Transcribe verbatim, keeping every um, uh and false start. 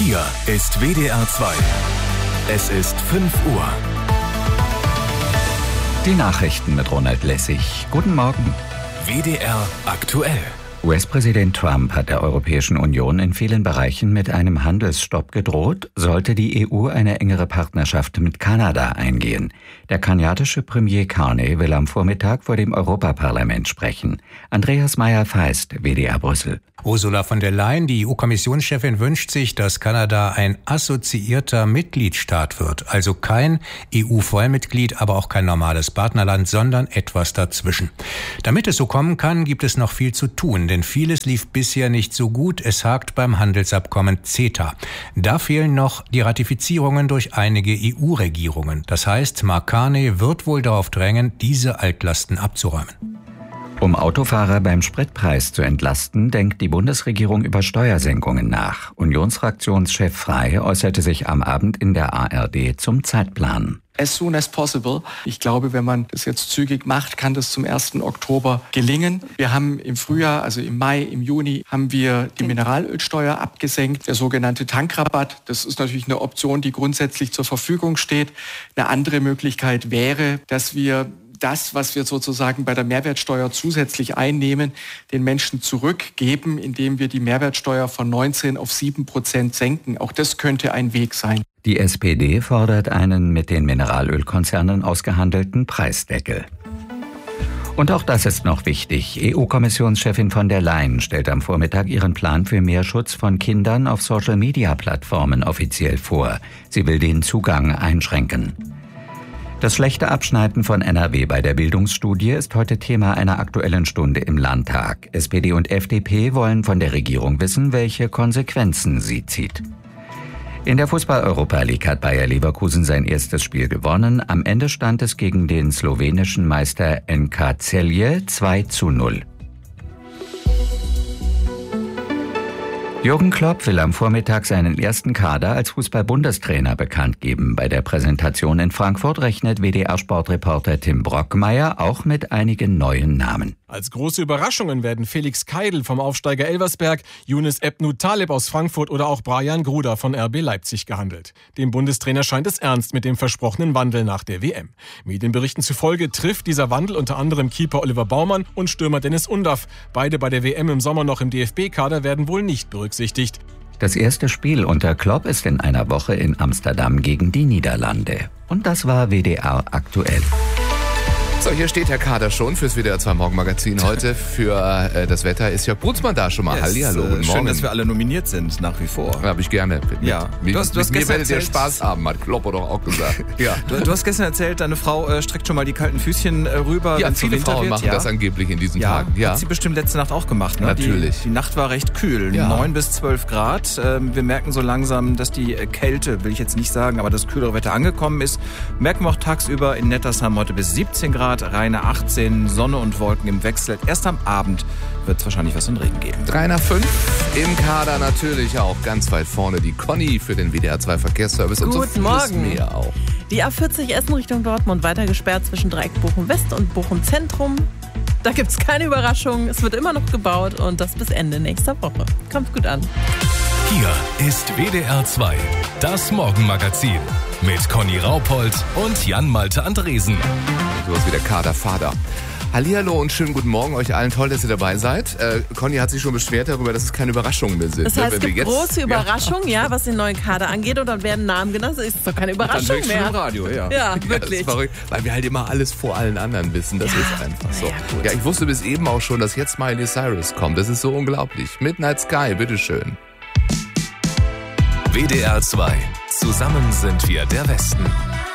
Hier ist W D R zwei. Es ist fünf Uhr. Die Nachrichten mit Ronald Lessig. Guten Morgen. W D R aktuell. U S-Präsident Trump hat der Europäischen Union in vielen Bereichen mit einem Handelsstopp gedroht, sollte die E U eine engere Partnerschaft mit Kanada eingehen. Der kanadische Premier Carney will am Vormittag vor dem Europaparlament sprechen. Andreas Meyer-Feist, W D R Brüssel. Ursula von der Leyen, die E U-Kommissionschefin, wünscht sich, dass Kanada ein assoziierter Mitgliedstaat wird. Also kein E U-Vollmitglied, aber auch kein normales Partnerland, sondern etwas dazwischen. Damit es so kommen kann, gibt es noch viel zu tun, denn vieles lief bisher nicht so gut. Es hakt beim Handelsabkommen CETA. Da fehlen noch die Ratifizierungen durch einige E U-Regierungen. Das heißt, Mark Carney wird wohl darauf drängen, diese Altlasten abzuräumen. Um Autofahrer beim Spritpreis zu entlasten, denkt die Bundesregierung über Steuersenkungen nach. Unionsfraktionschef Frey äußerte sich am Abend in der A R D zum Zeitplan. As soon as possible. Ich glaube, wenn man das jetzt zügig macht, kann das zum ersten Oktober gelingen. Wir haben im Frühjahr, also im Mai, im Juni, haben wir die Mineralölsteuer abgesenkt, der sogenannte Tankrabatt. Das ist natürlich eine Option, die grundsätzlich zur Verfügung steht. Eine andere Möglichkeit wäre, dass wir das, was wir sozusagen bei der Mehrwertsteuer zusätzlich einnehmen, den Menschen zurückgeben, indem wir die Mehrwertsteuer von neunzehn auf sieben Prozent senken. Auch das könnte ein Weg sein. Die S P D fordert einen mit den Mineralölkonzernen ausgehandelten Preisdeckel. Und auch das ist noch wichtig. E U-Kommissionschefin von der Leyen stellt am Vormittag ihren Plan für mehr Schutz von Kindern auf Social-Media-Plattformen offiziell vor. Sie will den Zugang einschränken. Das schlechte Abschneiden von N R W bei der Bildungsstudie ist heute Thema einer Aktuellen Stunde im Landtag. S P D und F D P wollen von der Regierung wissen, welche Konsequenzen sie zieht. In der Fußball-Europa League hat Bayer Leverkusen sein erstes Spiel gewonnen. Am Ende stand es gegen den slowenischen Meister N K Celje zwei zu null. Jürgen Klopp will am Vormittag seinen ersten Kader als Fußball-Bundestrainer bekannt geben. Bei der Präsentation in Frankfurt rechnet W D R-Sportreporter Tim Brockmeier auch mit einigen neuen Namen. Als große Überraschungen werden Felix Keidl vom Aufsteiger Elversberg, Younes Ebnou Taleb aus Frankfurt oder auch Brian Gruder von R B Leipzig gehandelt. Dem Bundestrainer scheint es ernst mit dem versprochenen Wandel nach der W M. Medienberichten zufolge trifft dieser Wandel unter anderem Keeper Oliver Baumann und Stürmer Dennis Undaff. Beide bei der W M im Sommer noch im D F B-Kader werden wohl nicht berücksichtigt. Das erste Spiel unter Klopp ist in einer Woche in Amsterdam gegen die Niederlande. Und das war W D R aktuell. So, hier steht der Kader schon fürs W D R zwei Morgenmagazin. Heute für äh, das Wetter ist Jörg Brunsmann da schon mal. Yes, Hallihallo, guten schön, Morgen. dass wir alle nominiert sind, nach wie vor. Ja, hab ich gerne. Mit, ja. mit, du hast, du hast mit mir werdet ihr erzählt, Spaß haben, hat Klopper doch auch gesagt. Ja. Du, du hast gestern erzählt, deine Frau äh, streckt schon mal die kalten Füßchen äh, rüber. Ja, wenn's viele so Winter Frauen wird. machen ja. das angeblich in diesen ja, Tagen. Ja, hat sie bestimmt letzte Nacht auch gemacht. Ne? Natürlich. Die, die Nacht war recht kühl, ja. neun bis zwölf Grad. Ähm, wir merken so langsam, dass die äh, Kälte, will ich jetzt nicht sagen, aber das kühlere Wetter angekommen ist. Merken wir auch tagsüber in Nettersheim heute bis siebzehn Grad, Rheine achtzehn, Sonne und Wolken im Wechsel. Erst am Abend wird es wahrscheinlich was in Regen geben. drei nach fünf im Kader natürlich auch ganz weit vorne die Conny für den W D R zwei Verkehrsservice. Guten und so Morgen. Mehr auch. Die A vierzig Essen Richtung Dortmund weiter gesperrt zwischen Dreieck Bochum-West und Bochum-Zentrum. Da gibt es keine Überraschung. Es wird immer noch gebaut und das bis Ende nächster Woche. Kommt gut an. Hier ist W D R zwei, das Morgenmagazin mit Conny Raupold und Jan-Malte Andresen. Sowas wie der Kadervater. Hallihallo und schönen guten Morgen euch allen. Toll, dass ihr dabei seid. Äh, Conny hat sich schon beschwert darüber, dass es keine Überraschungen mehr sind. Das heißt, ne? es gibt jetzt, große Überraschungen, ja. ja, was den neuen Kader angeht. Und dann werden Namen genannt. Das ist doch keine Überraschung dann mehr. Im Radio, ja. Ja, Ja, wirklich. das ist verrückt, weil wir halt immer alles vor allen anderen wissen. Das Ja, ist einfach so. ja, gut. Ja, ich wusste bis eben auch schon, dass jetzt Miley Cyrus kommt. Das ist so unglaublich. Midnight Sky, bitteschön. W D R zwei. Zusammen sind wir der Westen.